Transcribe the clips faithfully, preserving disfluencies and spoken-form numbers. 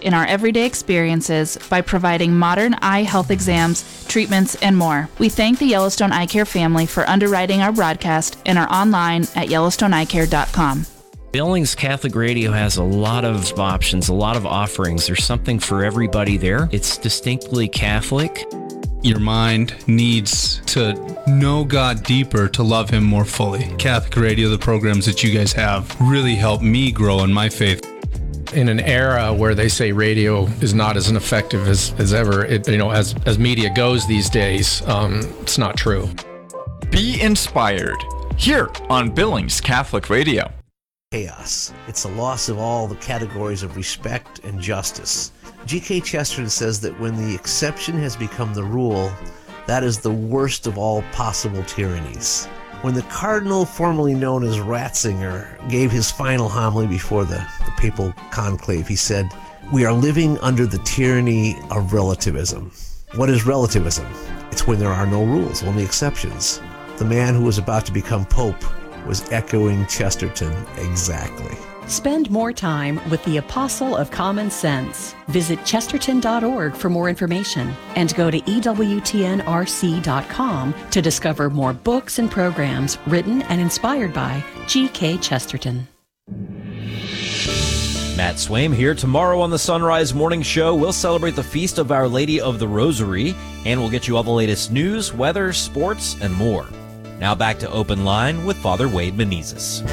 in our everyday experiences by providing modern eye health exams, treatments, and more. We thank the Yellowstone Eye Care family for underwriting our broadcast and are online at yellowstone eye care dot com. Billings Catholic Radio has a lot of options, a lot of offerings. There's something for everybody there. It's distinctly Catholic. Your mind needs to know God deeper to love Him more fully. Catholic Radio, the programs that you guys have, really help me grow in my faith. In an era where they say radio is not as effective as, as ever, it, you know, as, as media goes these days, um, it's not true. Be inspired here on Billings Catholic Radio. Chaos. It's a loss of all the categories of respect and justice. G K Chesterton says that when the exception has become the rule, that is the worst of all possible tyrannies. When the cardinal formerly known as Ratzinger gave his final homily before the, the papal conclave, he said, "We are living under the tyranny of relativism." What is relativism? It's when there are no rules, only exceptions. The man who was about to become pope was echoing Chesterton exactly. Spend more time with the Apostle of Common Sense. Visit chesterton dot org for more information and go to E W T N R C dot com to discover more books and programs written and inspired by G K Chesterton. Matt Swaim here. Tomorrow on the Sunrise Morning Show, we'll celebrate the Feast of Our Lady of the Rosary, and we'll get you all the latest news, weather, sports, and more. Now back to Open Line with Father Wade Menezes.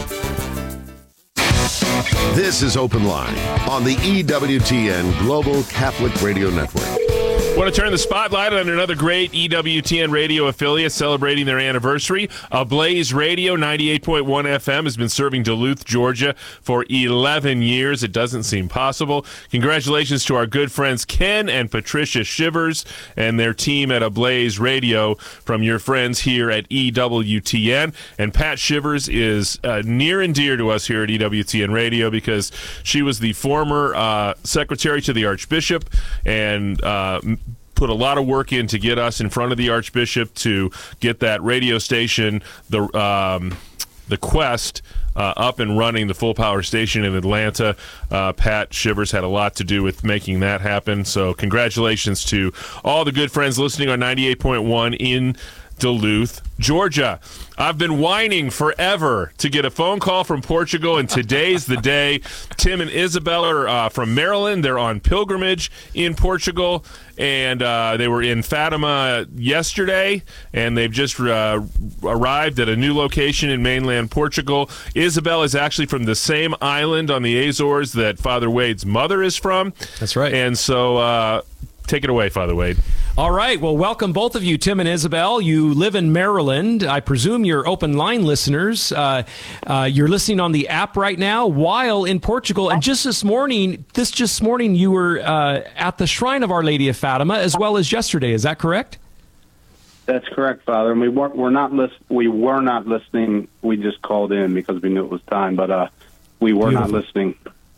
This is Open Line on the E W T N Global Catholic Radio Network. Want to turn the spotlight on another great E W T N radio affiliate celebrating their anniversary. Ablaze Radio, ninety-eight point one F M, has been serving Duluth, Georgia for eleven years. It doesn't seem possible. Congratulations to our good friends Ken and Patricia Shivers and their team at Ablaze Radio from your friends here at E W T N. And Pat Shivers is uh, near and dear to us here at E W T N Radio because she was the former uh, secretary to the Archbishop and uh, put a lot of work in to get us in front of the Archbishop to get that radio station, the um, the Quest, uh, up and running, the full power station in Atlanta. Uh, Pat Shivers had a lot to do with making that happen. So congratulations to all the good friends listening on ninety-eight point one in Duluth, Georgia. I've been whining forever to get a phone call from Portugal, and today's the day. Tim and Isabel are uh, from Maryland. They're on pilgrimage in Portugal, and uh, they were in Fatima yesterday, and they've just uh, arrived at a new location in mainland Portugal. Isabel is actually from the same island on the Azores that Father Wade's mother is from. That's right. And so uh, take it away, Father Wade. All right. Well, welcome both of you, Tim and Isabel. You live in Maryland. I presume you're open line listeners. Uh, uh, you're listening on the app right now while in Portugal. And just this morning, this just morning, you were uh, at the Shrine of Our Lady of Fatima as well as yesterday. Is that correct? That's correct, Father. And we weren't, we're not list, we were not listening. We just called in because we knew it was time, but uh, we were Beautiful. not listening.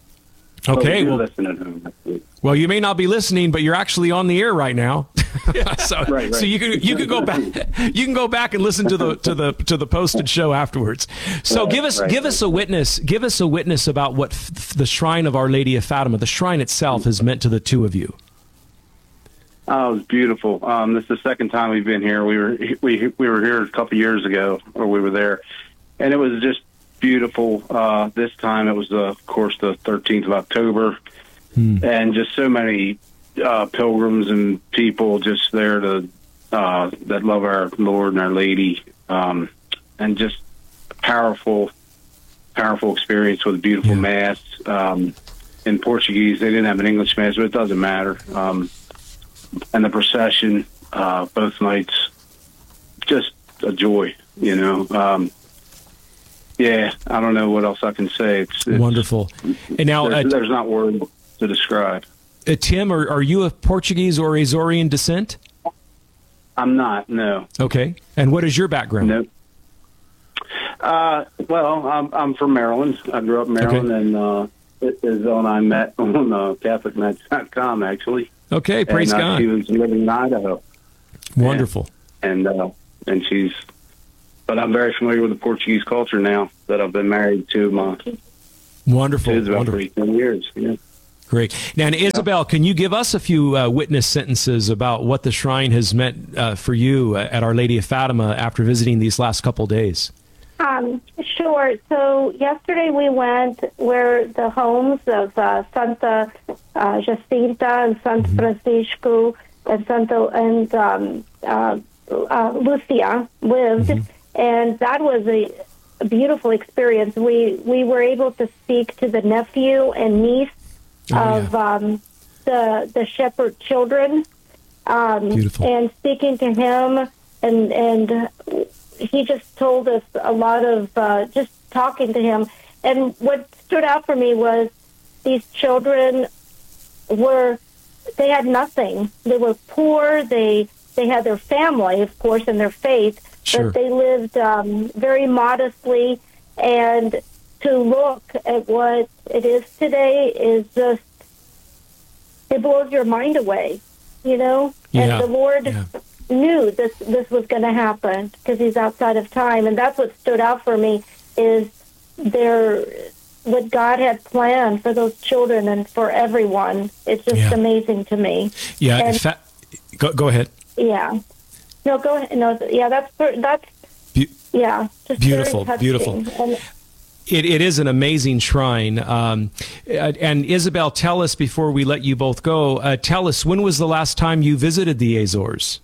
Okay. We Well, listen at home. well, you may not be listening, but you're actually on the air right now. so, right, right. so you can you can go back you can go back and listen to the to the to the posted show afterwards. So Right, give us right, give right. us a witness give us a witness about what f- the Shrine of Our Lady of Fatima, the shrine itself, has meant to the two of you. Oh, it was beautiful. Um, this is the second time we've been here. We were we we were here a couple years ago, or we were there, and it was just beautiful. Uh, this time it was, uh, of course, the thirteenth of October, Hmm. and just so many uh, pilgrims and people just there to uh, that love our Lord and Our Lady, um, and just powerful, powerful experience with a beautiful Yeah. mass um, in Portuguese. They didn't have an English mass, but it doesn't matter. Um, and the procession, uh, both nights, just a joy, you know. Um, yeah, I don't know what else I can say. It's, it's Wonderful. And now, there's, uh, there's not words to describe. uh, Tim, are, are you of Portuguese or Azorian descent? I'm not, no. Okay. And what is your background? No. Uh, well, I'm, I'm from Maryland. I grew up in Maryland, Okay. and uh, Isabel and I met on uh, Catholic Match dot com, actually. Okay, praise and, uh, God. She was living in Idaho. Wonderful. And uh, and she's, but I'm very familiar with the Portuguese culture now that I've been married to my Wonderful. kids about Wonderful. for eighteen years. Yeah. Great. Now, and Isabel, can you give us a few uh, witness sentences about what the shrine has meant uh, for you at Our Lady of Fatima after visiting these last couple days? Um, sure. So yesterday we went where the homes of uh, Santa uh, Jacinta and San mm-hmm. Francisco and Santa and um, uh, uh, Lucia lived, mm-hmm. and that was a, a beautiful experience. We we were able to speak to the nephew and niece oh, of yeah. um, the the shepherd children, um, and speaking to him, and and he just told us a lot of uh, just talking to him. And what stood out for me was these children were they had nothing. They were poor. They they had their family, of course, and their faith, sure. but they lived um, very modestly. And to look at what it is today is just, it blows your mind away, you know? Yeah. And the Lord yeah. knew this this was going to happen because he's outside of time. And that's what stood out for me is their, what God had planned for those children and for everyone. It's just yeah. amazing to me. Yeah. And, in fact, go, go ahead. Yeah. No, go ahead. No, yeah, that's, that's, Be- yeah. Just beautiful, very beautiful. And, It, it is an amazing shrine. Um, and Isabel, tell us before we let you both go, uh, tell us, when was the last time you visited the Azores?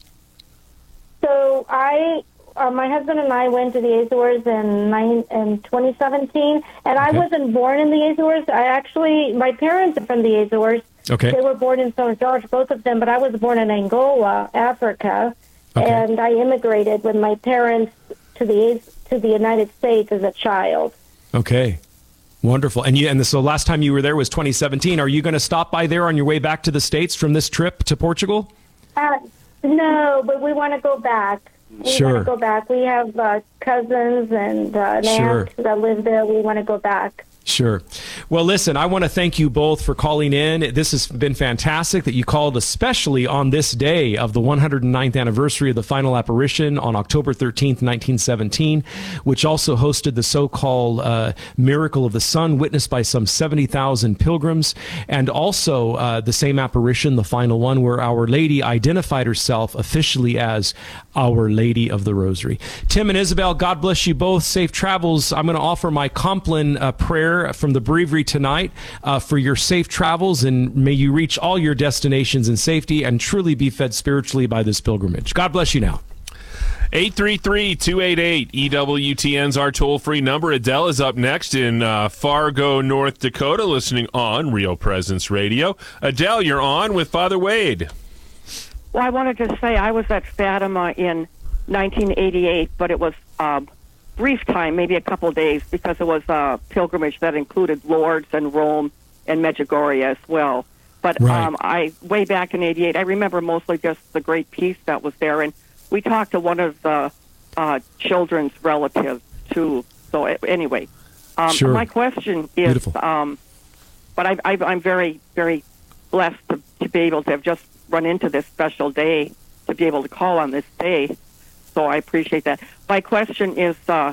So I, uh, my husband and I went to the Azores in, nine, in twenty seventeen, and I Okay. wasn't born in the Azores. I actually, my parents are from the Azores. Okay. They were born in Saint George, both of them, but I was born in Angola, Africa, Okay. and I immigrated with my parents to the to the United States as a child. Okay. Wonderful. And you, and so last time you were there was twenty seventeen. Are you going to stop by there on your way back to the States from this trip to Portugal? Uh, no, but we want to go back. We Sure. want to go back. We have uh, cousins and uh, an Sure. aunt that live there. We want to go back. Sure. Well, listen, I want to thank you both for calling in. This has been fantastic that you called, especially on this day of the one hundred ninth anniversary of the final apparition on October thirteenth, nineteen seventeen, which also hosted the so-called uh, Miracle of the Sun, witnessed by some seventy thousand pilgrims, and also uh, the same apparition, the final one, where Our Lady identified herself officially as Our Lady of the Rosary. Tim and Isabel, God bless you both. Safe travels. I'm going to offer my Compline uh, prayer from the breviary tonight uh, for your safe travels, and may you reach all your destinations in safety and truly be fed spiritually by this pilgrimage. God bless you now. eight three three, two eight eight, E W T N's our toll-free number. Adele is up next in uh, Fargo, North Dakota, listening on Real Presence Radio. Adele, you're on with Father Wade. Well, I wanted to say I was at Fatima in nineteen eighty-eight, but it was um, brief time, maybe a couple of days, because it was a pilgrimage that included Lourdes and Rome and Medjugorje as well. But right. um, I, way back in eighty-eight, I remember mostly just the great peace that was there. And we talked to one of the uh, children's relatives, too. So anyway, um, sure. my question is, um, but I, I, I'm very, very blessed to, to be able to have just run into this special day, to be able to call on this day. So I appreciate that. My question is, uh,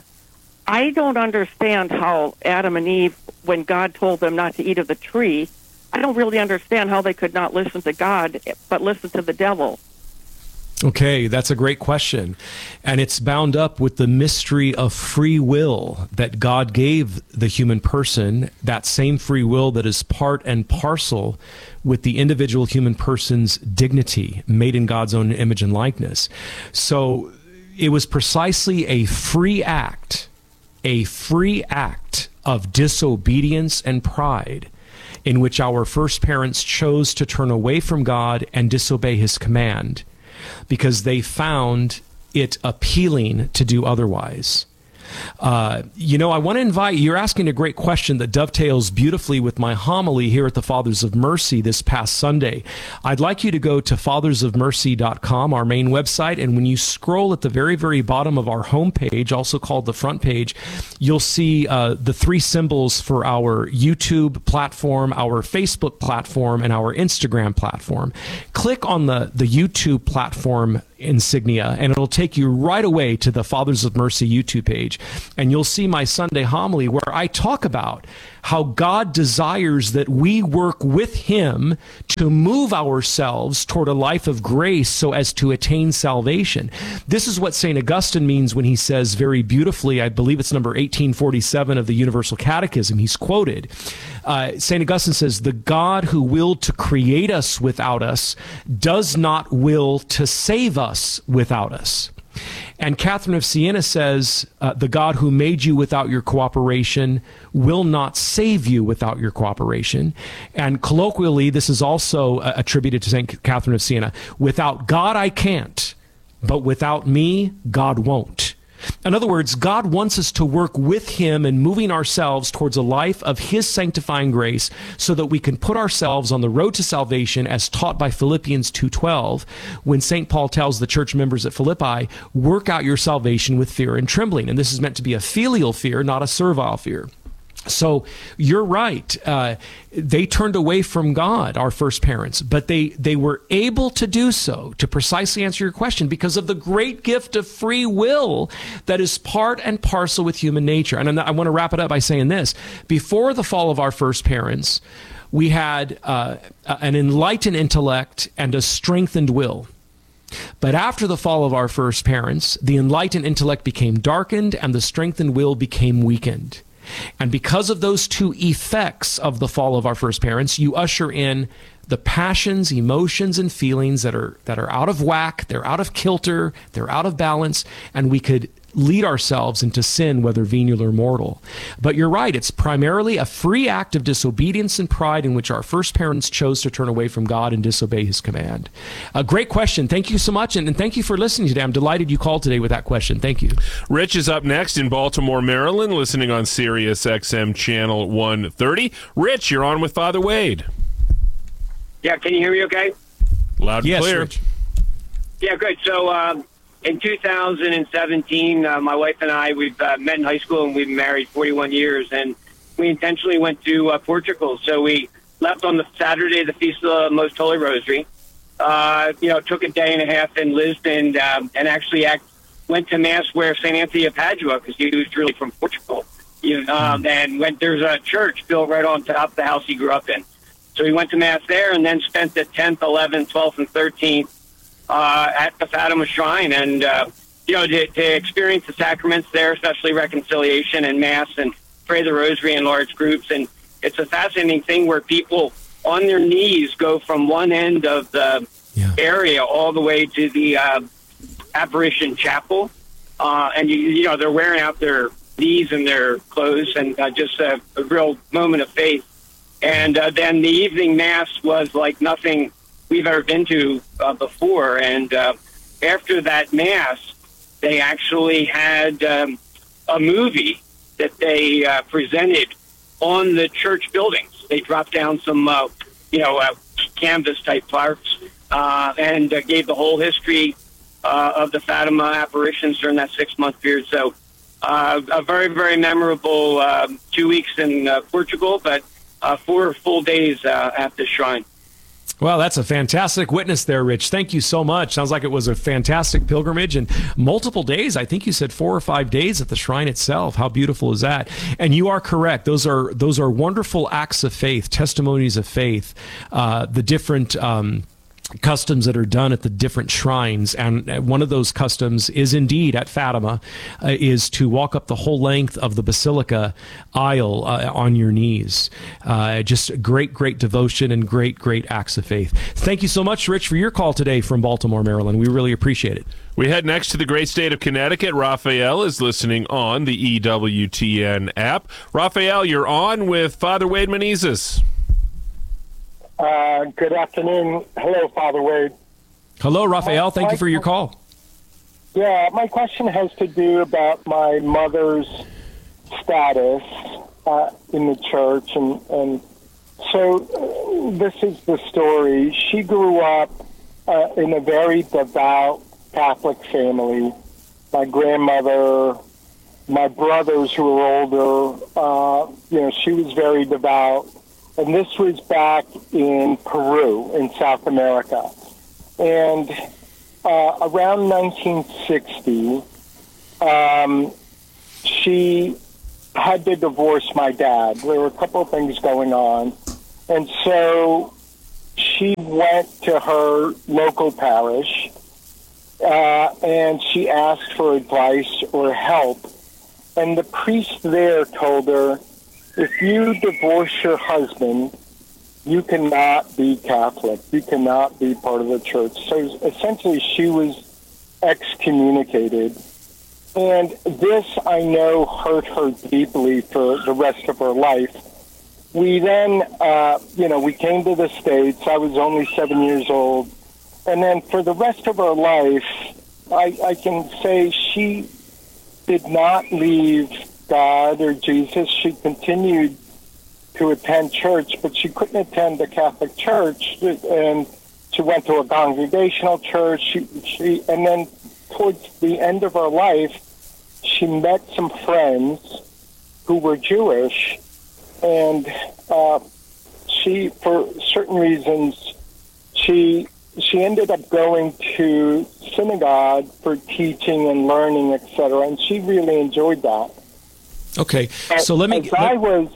I don't understand how Adam and Eve, when God told them not to eat of the tree, I don't really understand how they could not listen to God, but listen to the devil. Okay, that's a great question. And it's bound up with the mystery of free will that God gave the human person, that same free will that is part and parcel with the individual human person's dignity, made in God's own image and likeness. So it was precisely a free act, a free act of disobedience and pride, in which our first parents chose to turn away from God and disobey his command, because they found it appealing to do otherwise. Uh, you know, I want to invite, you're asking a great question that dovetails beautifully with my homily here at the Fathers of Mercy this past Sunday. I'd like you to go to fathers of mercy dot com, our main website, and when you scroll at the very, very bottom of our homepage, also called the front page, you'll see uh, the three symbols for our YouTube platform, our Facebook platform, and our Instagram platform. Click click on the, the YouTube platform insignia, and it'll take you right away to the Fathers of Mercy YouTube page, and you'll see my Sunday homily where I talk about how God desires that we work with him to move ourselves toward a life of grace so as to attain salvation. This is what Saint Augustine means when he says very beautifully, I believe it's number eighteen forty-seven of the Universal Catechism, he's quoted. Uh, Saint Augustine says, "The God who willed to create us without us does not will to save us without us." And Catherine of Siena says, uh, "The God who made you without your cooperation will not save you without your cooperation." And colloquially, this is also uh, attributed to Saint Catherine of Siena. "Without God, I can't, but without me, God won't." In other words, God wants us to work with him in moving ourselves towards a life of his sanctifying grace so that we can put ourselves on the road to salvation as taught by Philippians two twelve, when Saint Paul tells the church members at Philippi, work out your salvation with fear and trembling. And this is meant to be a filial fear, not a servile fear. So you're right. Uh, they turned away from God, our first parents, but they, they were able to do so, to precisely answer your question, because of the great gift of free will that is part and parcel with human nature. And I want to wrap it up by saying this. Before the fall of our first parents, we had uh, an enlightened intellect and a strengthened will. But after the fall of our first parents, the enlightened intellect became darkened and the strengthened will became weakened. And because of those two effects of the fall of our first parents, you usher in the passions, emotions, and feelings that are that are out of whack, they're out of kilter, they're out of balance, and we could lead ourselves into sin, whether venial or mortal. But you're right, it's primarily a free act of disobedience and pride in which our first parents chose to turn away from God and disobey his command. A great question. Thank you so much, and, and thank you for listening today. I'm delighted you called today with that question. Thank you. Rich is up next in Baltimore, Maryland, listening on Sirius X M Channel one thirty. Rich, you're on with Father Wade. Yeah, can you hear me okay? Loud and yes, clear. Rich. Yeah, good. So uh, in two thousand seventeen, uh, my wife and I, we've uh, met in high school and we've been married forty-one years, and we intentionally went to uh, Portugal. So we left on the Saturday, the Feast of the Most Holy Rosary. Uh, you know, took a day and a half in Lisbon um, and actually act, went to Mass where Saint Anthony of Padua, because he was really from Portugal. You, um, and went, there's a church built right on top of the house he grew up in. So we went to Mass there and then spent the tenth, eleventh, twelfth, and thirteenth uh, at the Fatima Shrine. And, uh, you know, to, to experience the sacraments there, especially reconciliation and Mass, and pray the Rosary in large groups. And it's a fascinating thing where people on their knees go from one end of the yeah. area all the way to the uh, Apparition Chapel. Uh, and, you, you know, they're wearing out their knees and their clothes, and uh, just a, a real moment of faith. And uh, then the evening Mass was like nothing we've ever been to uh, before. And uh, after that Mass, they actually had um, a movie that they uh, presented on the church buildings. They dropped down some, uh, you know, uh, canvas-type parts uh, and uh, gave the whole history uh, of the Fatima apparitions during that six-month period. So uh, a very, very memorable uh, two weeks in uh, Portugal, but Uh, four full days uh, at the shrine. Well, that's a fantastic witness there, Rich. Thank you so much. Sounds like it was a fantastic pilgrimage and multiple days. I think you said four or five days at the shrine itself. How beautiful is that? And you are correct. Those are those are wonderful acts of faith, testimonies of faith. Uh, the different Um, customs that are done at the different shrines, and one of those customs is indeed at Fatima, uh, is to walk up the whole length of the basilica aisle uh, on your knees. Uh, just great, great devotion and great, great acts of faith. Thank you so much, Rich, for your call today from Baltimore, Maryland. We really appreciate it. We head next to the great state of Connecticut. Raphael is listening on the E W T N app. Raphael, you're on with Father Wade Menezes. Uh, good afternoon. Hello, Father Wade. Hello, Raphael. Thank you for your call. Yeah, my question has to do about my mother's status uh, in the church. And, and so uh, this is the story. She grew up uh, in a very devout Catholic family. My grandmother, my brothers who were older, uh, you know, she was very devout. And this was back in Peru, in South America. And uh, around nineteen sixty, um, she had to divorce my dad. There were a couple of things going on. And so she went to her local parish, uh, and she asked for advice or help. And the priest there told her, if you divorce your husband, you cannot be Catholic. You cannot be part of the church. So essentially she was excommunicated. And this, I know, hurt her deeply for the rest of her life. We then, uh, you know, we came to the States. I was only seven years old. And then for the rest of her life, I, I can say she did not leave God or Jesus. She continued to attend church, but she couldn't attend the Catholic Church. And she went to a congregational church. She, she, and then towards the end of her life, she met some friends who were Jewish, and uh, she, for certain reasons, she she ended up going to synagogue for teaching and learning, et cetera, and she really enjoyed that. Okay, so let me... As I was,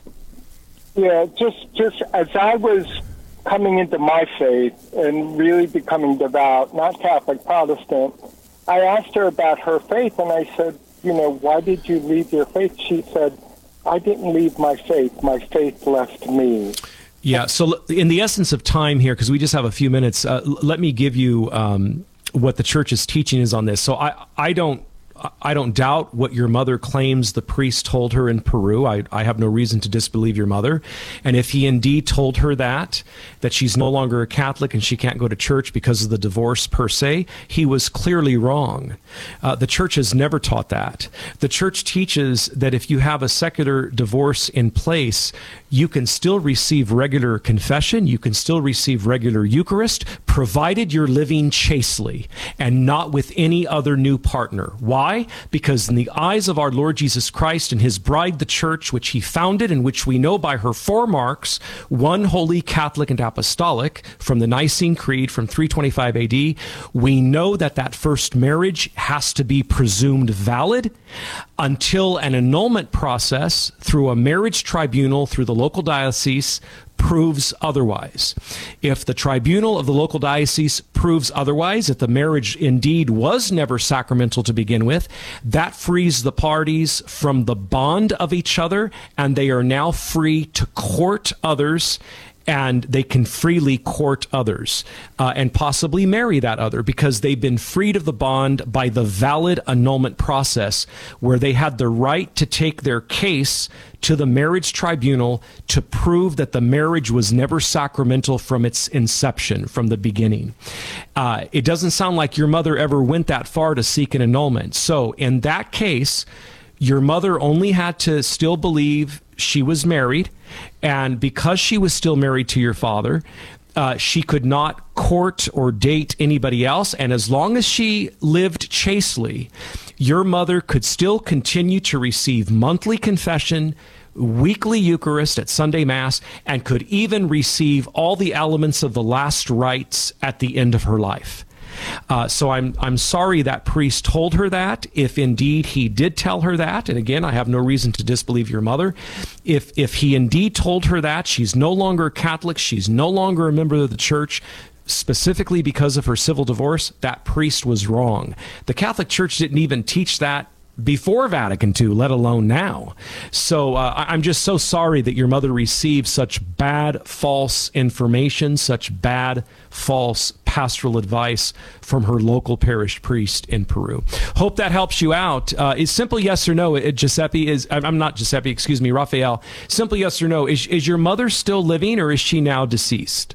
yeah, just, just as I was coming into my faith and really becoming devout, not Catholic, Protestant, I asked her about her faith, and I said, you know, why did you leave your faith? She said, I didn't leave my faith. My faith left me. Yeah, so in the essence of time here, because we just have a few minutes, uh, let me give you um, what the church's teaching is on this. So I, I don't I don't doubt what your mother claims the priest told her in Peru. I, I have no reason to disbelieve your mother. And if he indeed told her that, that she's no longer a Catholic and she can't go to church because of the divorce per se, he was clearly wrong. Uh, the church has never taught that. The church teaches that if you have a secular divorce in place, you can still receive regular confession, you can still receive regular Eucharist, provided you're living chastely and not with any other new partner. Why? Because in the eyes of our Lord Jesus Christ and his bride, the church, which he founded and which we know by her four marks, one holy, Catholic, and apostolic, from the Nicene Creed from three twenty-five A D, we know that that first marriage has to be presumed valid until an annulment process through a marriage tribunal through the local diocese proves otherwise. If the tribunal of the local diocese proves otherwise, if the marriage indeed was never sacramental to begin with, that frees the parties from the bond of each other, and they are now free to court others, and they can freely court others uh, and possibly marry that other because they've been freed of the bond by the valid annulment process, where they had the right to take their case to the marriage tribunal to prove that the marriage was never sacramental from its inception, from the beginning. Uh, it doesn't sound like your mother ever went that far to seek an annulment. So in that case, your mother only had to still believe she was married, and because she was still married to your father, uh, she could not court or date anybody else. And as long as she lived chastely, your mother could still continue to receive monthly confession, weekly Eucharist at Sunday Mass, and could even receive all the elements of the last rites at the end of her life. Uh, so I'm I'm sorry that priest told her that, if indeed he did tell her that. And again, I have no reason to disbelieve your mother. If if he indeed told her that, she's no longer a Catholic, she's no longer a member of the church, specifically because of her civil divorce, that priest was wrong. The Catholic Church didn't even teach that before Vatican Two, let alone now. So uh, I'm just so sorry that your mother received such bad, false information, such bad, false pastoral advice from her local parish priest in Peru. Hope that helps you out. Uh, is simple yes or no, uh, Giuseppe, is, I'm not Giuseppe, excuse me, Raphael. Simple yes or no, is, is your mother still living or is she now deceased?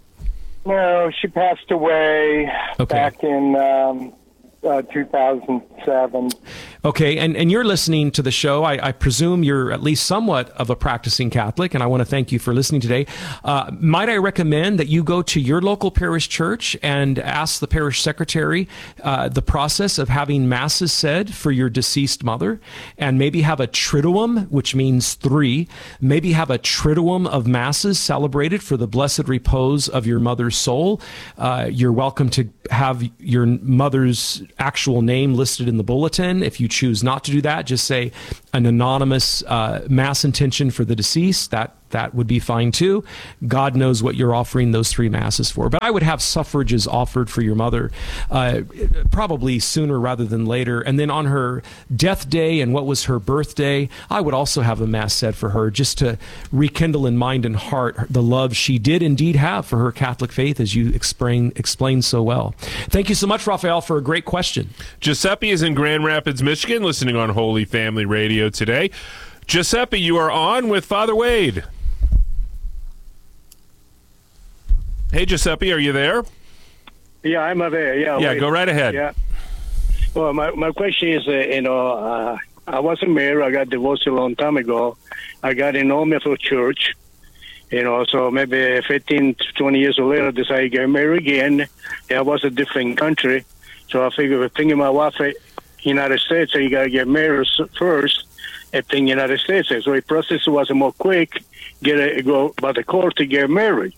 No, she passed away okay. back in um, uh, two thousand seven. Okay, and, and you're listening to the show. I, I presume you're at least somewhat of a practicing Catholic, and I want to thank you for listening today. Uh, might I recommend that you go to your local parish church and ask the parish secretary uh, the process of having masses said for your deceased mother, and maybe have a triduum, which means three, maybe have a triduum of masses celebrated for the blessed repose of your mother's soul. Uh, you're welcome to have your mother's actual name listed in the bulletin. If you choose not to do that, just say an anonymous uh, mass intention for the deceased. That that would be fine too. God knows what you're offering those three masses for. But I would have suffrages offered for your mother uh, probably sooner rather than later. And then on her death day and what was her birthday, I would also have a mass said for her, just to rekindle in mind and heart the love she did indeed have for her Catholic faith, as you explain, explained so well. Thank you so much, Raphael, for a great question. Giuseppe is in Grand Rapids, Michigan, listening on Holy Family Radio today. Giuseppe, you are on with Father Wade. Hey, Giuseppe, are you there? Yeah, I'm there. Yeah, yeah, wait. go right ahead. Yeah. Well, my my question is, uh, you know, uh, I wasn't married. I got divorced a long time ago. I got in Home for church, you know, so maybe fifteen, twenty years later, I decided to get married again. Yeah, I was a different country. So I figured, thinking my wife in United States, so you got to get married first at the United States. So the process was more quick, get a, go by the court to get married.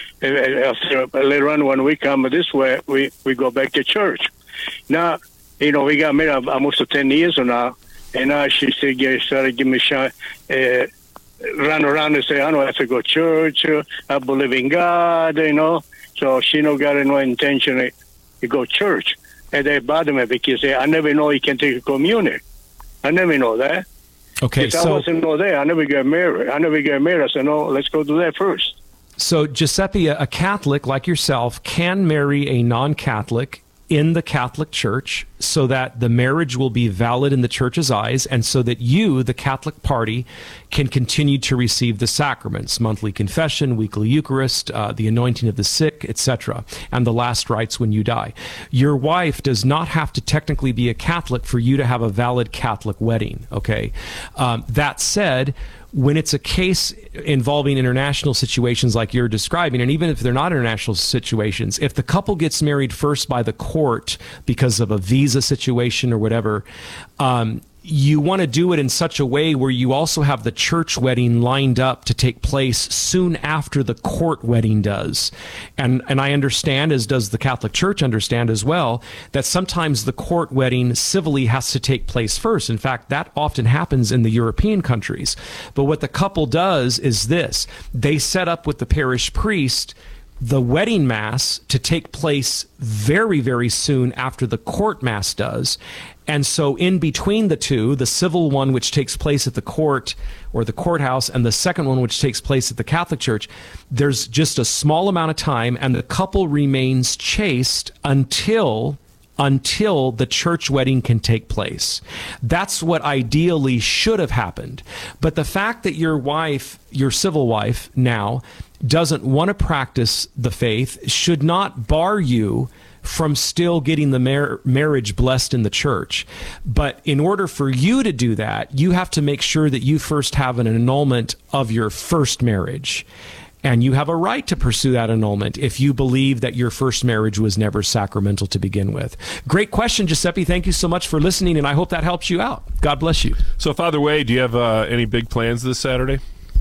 After, later on, when we come this way, we, we go back to church. Now, you know, we got married almost ten years now, and now she said, yeah, started giving me shot, uh, run around and say, I don't have to go to church, I believe in God, you know. So she no got no intention to go to church. And they bother me because I never know you can take a communion. I never know that. Okay, because so I wasn't know there. I never got married. I never got married. I said, no, let's go do that first. So Giuseppe, a Catholic like yourself, can marry a non-Catholic in the Catholic Church so that the marriage will be valid in the Church's eyes, and so that you, the Catholic party, can continue to receive the sacraments, monthly confession, weekly Eucharist, uh, the anointing of the sick, et cetera, and the last rites when you die. Your wife does not have to technically be a Catholic for you to have a valid Catholic wedding, okay? Um, that said, when it's a case involving international situations like you're describing, and even if they're not international situations, if the couple gets married first by the court because of a visa situation or whatever, um, you want to do it in such a way where you also have the church wedding lined up to take place soon after the court wedding does. And and I understand, as does the Catholic Church understand as well, that sometimes the court wedding civilly has to take place first. In fact, that often happens in the European countries. But what the couple does is this: they set up with the parish priest the wedding mass to take place very, very soon after the court mass does. And so in between the two, the civil one, which takes place at the court or the courthouse, and the second one, which takes place at the Catholic Church, there's just a small amount of time, and the couple remains chaste until until the church wedding can take place. That's what ideally should have happened. But the fact that your wife, your civil wife now, doesn't want to practice the faith should not bar you from still getting the mar- marriage blessed in the church. But in order for you to do that, you have to make sure that you first have an annulment of your first marriage. And you have a right to pursue that annulment if you believe that your first marriage was never sacramental to begin with. Great question, Giuseppe. Thank you so much for listening, and I hope that helps you out. God bless you. So, Father Wade, do you have uh, any big plans this Saturday?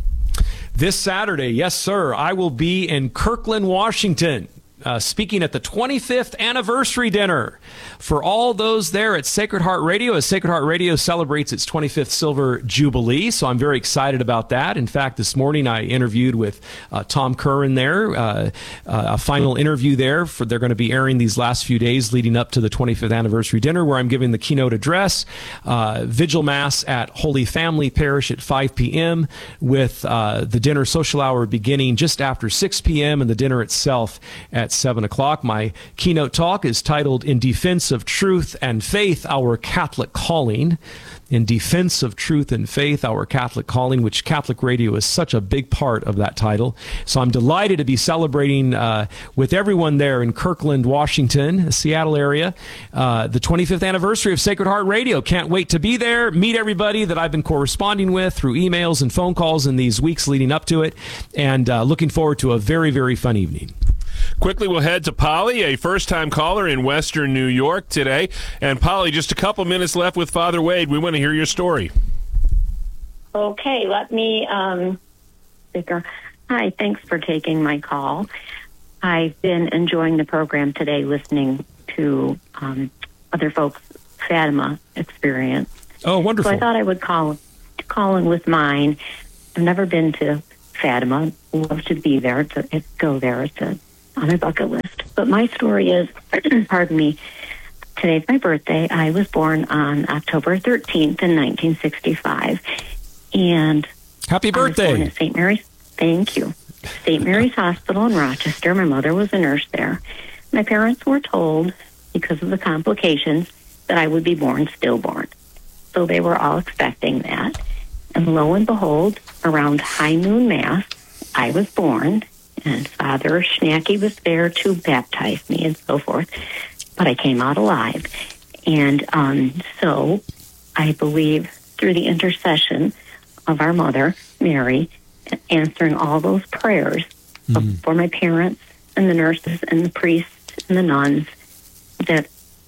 This Saturday, yes, sir. I will be in Kirkland, Washington, uh, speaking at the twenty-fifth anniversary dinner for all those there at Sacred Heart Radio, as Sacred Heart Radio celebrates its twenty-fifth Silver Jubilee. So I'm very excited about that. In fact, this morning I interviewed with uh, Tom Curran there, uh, uh, a final interview there. For they're going to be airing these last few days leading up to the twenty-fifth anniversary dinner, where I'm giving the keynote address, uh, Vigil Mass at Holy Family Parish at five p.m. with uh, the dinner social hour beginning just after six p.m. and the dinner itself at at seven o'clock. My keynote talk is titled In Defense of Truth and Faith, Our Catholic Calling. In Defense of Truth and Faith, Our Catholic Calling, which Catholic Radio is such a big part of that title. So I'm delighted to be celebrating uh, with everyone there in Kirkland, Washington, Seattle area, uh, the twenty-fifth anniversary of Sacred Heart Radio. Can't wait to be there, meet everybody that I've been corresponding with through emails and phone calls in these weeks leading up to it, and uh, looking forward to a very, very fun evening. Quickly, we'll head to Polly, a first-time caller in Western New York today. And Polly, just a couple minutes left with Father Wade. We want to hear your story. Okay, let me um, figure. Hi, thanks for taking my call. I've been enjoying the program today, listening to um, other folks' Fatima experience. Oh, wonderful. So I thought I would call, call in with mine. I've never been to Fatima. Love to be there, to go there. It's a on my bucket list. But my story is, pardon me, today's my birthday. I was born on October thirteenth in nineteen sixty-five. And happy birthday. I was born at Saint Mary's. Thank you. Saint Mary's Hospital in Rochester. My mother was a nurse there. My parents were told, because of the complications, that I would be born stillborn. So they were all expecting that. And lo and behold, around high noon mass, I was born. And Father Schnacky was there to baptize me and so forth. But I came out alive. And um, so I believe through the intercession of our mother, Mary, answering all those prayers mm. for my parents and the nurses and the priests and the nuns, that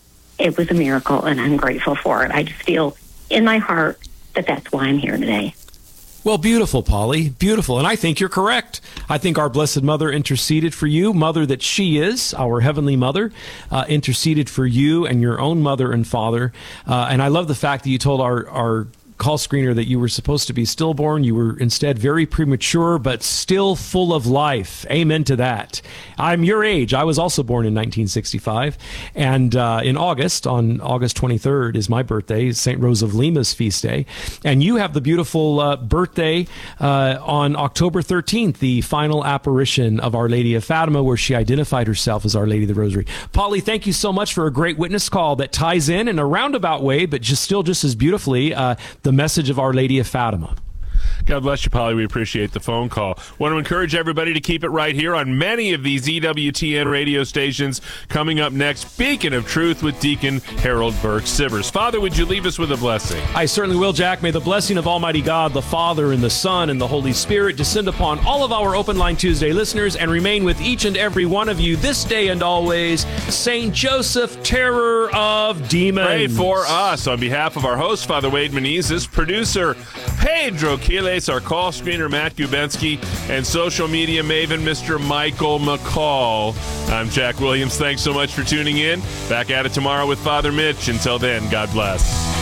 it was a miracle, and I'm grateful for it. I just feel in my heart that that's why I'm here today. Well, beautiful, Polly. Beautiful. And I think you're correct. I think our Blessed Mother interceded for you, Mother that she is, our Heavenly Mother, uh, interceded for you and your own mother and father. Uh, and I love the fact that you told our, our call screener that you were supposed to be stillborn. You were instead very premature, but still full of life. Amen to that. I'm your age. I was also born in nineteen sixty-five. And uh, in August, on August twenty-third, is my birthday, Saint Rose of Lima's feast day. And you have the beautiful uh, birthday uh, on October thirteenth, the final apparition of Our Lady of Fatima, where she identified herself as Our Lady of the Rosary. Polly, thank you so much for a great witness call that ties in in a roundabout way, but just still just as beautifully, uh, the message of Our Lady of Fatima. God bless you, Polly. We appreciate the phone call. Want to encourage everybody to keep it right here on many of these E W T N radio stations. Coming up next, Beacon of Truth with Deacon Harold Burke-Sivers. Father, would you leave us with a blessing? I certainly will, Jack. May the blessing of Almighty God, the Father, and the Son, and the Holy Spirit descend upon all of our Open Line Tuesday listeners and remain with each and every one of you this day and always. Saint Joseph, terror of demons. Pray for us. On behalf of our host, Father Wade Menezes, producer Pedro Quiles, our call screener Matt Gubensky, and social media maven Mister Michael McCall. I'm Jack Williams. Thanks so much for tuning in. Back at it tomorrow with Father Mitch. Until then, God bless.